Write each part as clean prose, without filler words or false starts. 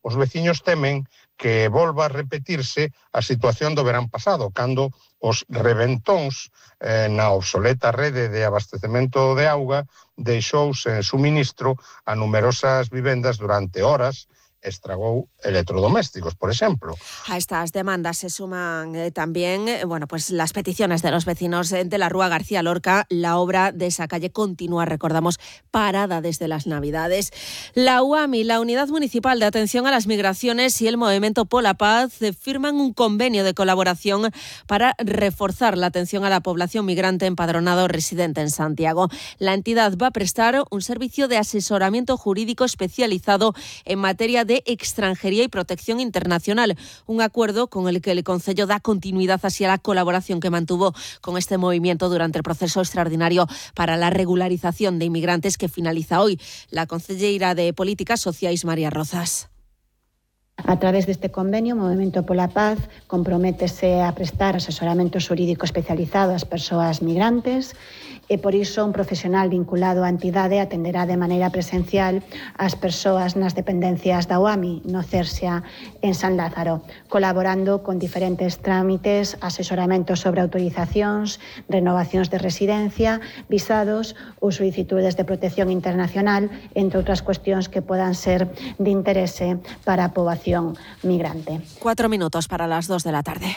os veciños temen que volva a repetirse a situación do verán pasado, cando os reventóns na obsoleta rede de abastecemento de auga deixou sen suministro a numerosas vivendas durante horas, estragou electrodomésticos, por ejemplo. A estas demandas se suman también pues las peticiones de los vecinos de la Rúa García Lorca. La obra de esa calle continúa, recordamos, parada desde las Navidades. La UAMI, la Unidad Municipal de Atención a las Migraciones, y el Movimiento Pola Paz firman un convenio de colaboración para reforzar la atención a la población migrante empadronado residente en Santiago. La entidad va a prestar un servicio de asesoramiento jurídico especializado en materia de extranjería y protección internacional, un acuerdo con el que el Concello da continuidad hacia la colaboración que mantuvo con este movimiento durante el proceso extraordinario para la regularización de inmigrantes que finaliza hoy. La concelleira de Políticas Sociais, María Rozas. A través deste convenio, o Movemento pola Paz comprométese a prestar asesoramento xurídico especializado ás persoas migrantes e, por iso, un profesional vinculado á entidade atenderá de maneira presencial as persoas nas dependencias da UAMI, no Cersia, en San Lázaro, colaborando con diferentes trámites, asesoramentos sobre autorizacións, renovacións de residencia, visados ou solicitudes de protección internacional, entre outras cuestións que podan ser de interese para a poboación migrante. 4 minutos para las 2 de la tarde.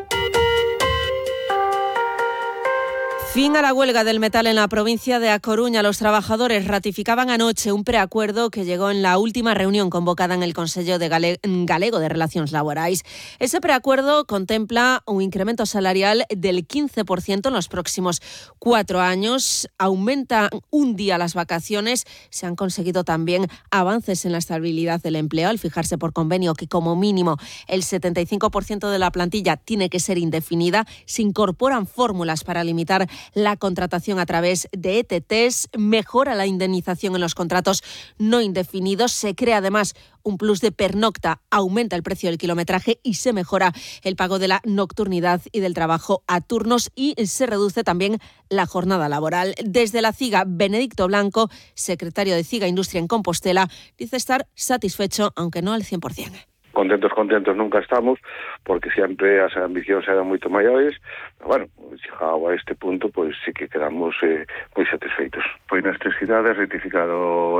Fin a la huelga del metal en la provincia de A Coruña. Los trabajadores ratificaban anoche un preacuerdo que llegó en la última reunión convocada en el Consello Galego de Relacións Laborais. Ese preacuerdo contempla un incremento salarial del 15% en los próximos 4 años. Aumenta un día las vacaciones. Se han conseguido también avances en la estabilidad del empleo al fijarse por convenio que como mínimo el 75% de la plantilla tiene que ser indefinida. Se incorporan fórmulas para limitar la contratación a través de ETTs, mejora la indemnización en los contratos no indefinidos, se crea además un plus de pernocta, aumenta el precio del kilometraje y se mejora el pago de la nocturnidad y del trabajo a turnos y se reduce también la jornada laboral. Desde la CIGA, Benedicto Blanco, secretario de CIGA Industria en Compostela, dice estar satisfecho, aunque no al 100%. Contentos nunca estamos, porque sempre as ambicións eran moito maiores. Bueno, chegado a este punto, pois sí que quedamos moi satisfeitos. Foi nesta cidade ratificado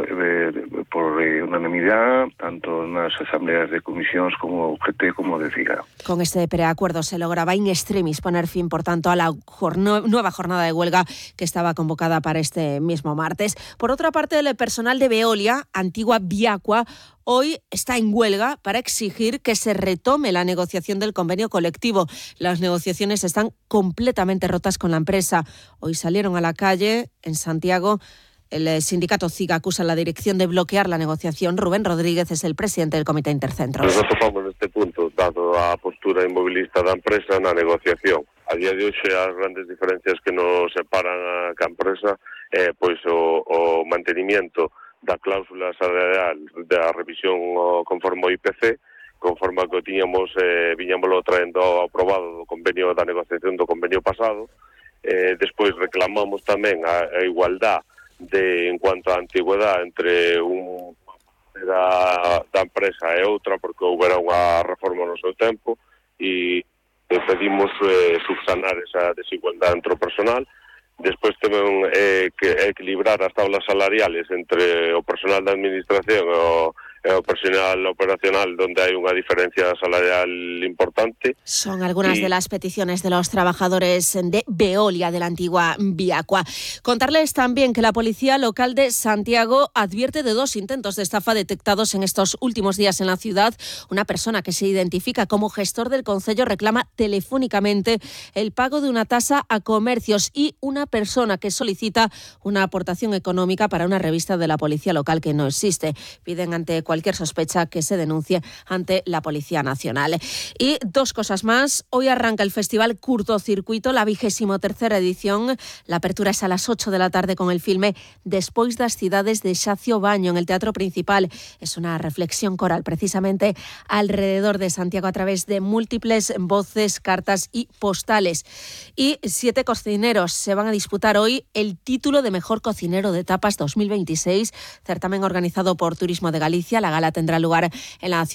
por unanimidade, tanto nas asambleas de comisións como UGT como de CIGA. Con este preacuerdo se lograba in extremis poner fin, por tanto, a la nueva jornada de huelga que estaba convocada para este mismo martes. Por otra parte, el personal de Veolia, antigua Viacua, hoy está en huelga para exigir que se retome la negociación del convenio colectivo. Las negociaciones están completamente rotas con la empresa. Hoy salieron a la calle en Santiago. El sindicato CIGA acusa a la dirección de bloquear la negociación. Rubén Rodríguez es el presidente del Comité Intercentros. Nos atopamos neste punto, dado a postura inmovilista da empresa na negociación. A día de hoxe, as grandes diferencias que nos separan a empresa é pois o mantenimiento da cláusula salarial da revisión conforme ao IPC, conforme a que tiñamos, viñámoslo traendo aprobado do convenio da negociación do convenio pasado. Despois reclamamos tamén a igualdad en cuanto á antigüedade entre da empresa e outra, porque houbera unha reforma no seu tempo, e pedimos subsanar esa desigualdade entre o personal. Despois tamén que equilibrar as tablas salariales entre o personal da administración e o personal operacional, donde hai unha diferencia salarial importante. Son algunas de las peticiones de los trabajadores de Veolia, de la antigua Viacua. Contarles también que la Policía Local de Santiago advierte de 2 intentos de estafa detectados en estos últimos días en la ciudad. Una persona que se identifica como gestor del concello reclama telefónicamente el pago de una tasa a comercios, y una persona que solicita una aportación económica para una revista de la Policía Local que no existe. Piden ante cualquier sospecha que se denuncie ante la Policía Nacional. Y 2 cosas más. Hoy arranca el Festival Curtocircuito, la 23ª edición. La apertura es a las 8 de la tarde con el filme Despois das cidades de Xacio Baño en el Teatro Principal. Es una reflexión coral precisamente alrededor de Santiago a través de múltiples voces, cartas y postales. Y 7 cocineros se van a disputar hoy el título de Mejor Cocinero de Tapas 2026, certamen organizado por Turismo de Galicia. La gala tendrá lugar en la